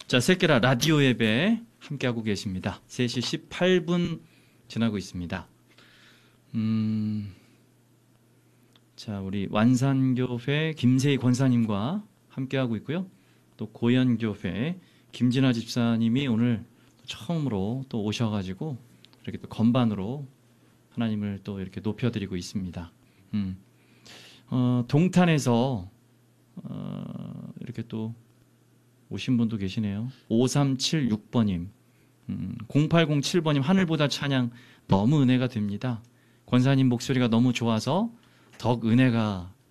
자, 새끼라 라디오 예배 함께하고 계십니다. 3시 18분 지나고 있습니다. 자, 우리 완산교회 김세희 권사님과 함께하고 있고요. 또 고현교회 김진아 집사님이 오늘 처음으로 또 오셔가지고 이렇게 또 건반으로 하나님을 또 이렇게 높여드리고 있습니다. 동탄에서 이렇게 또 오신 분도 계시네요. 5376번님, 0807번님, 하늘보다 찬양 너무 은혜가 됩니다. 권사님 목소리가 너무 좋아서 덕 은혜가